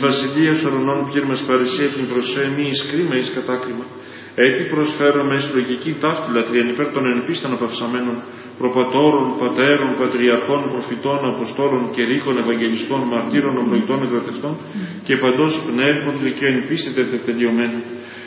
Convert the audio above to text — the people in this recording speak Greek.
βασιλείας ορονών πήρμας παρησία την προσέ μη εις κρίμα εις κατάκριμα. Έτσι προσφέρομαι εις λογική ταύτη λατρείαν υπέρ των εν πίσταν απαυσαμένων, προπατώρων, πατέρων, πατριαρχών, προφητών, αποστόλων, κηρύχων, ευαγγελιστών, μαρτύρων, ομολογητών, εκδοτευτών και παντός πνεύματος και εν πίστη τελειωμένων.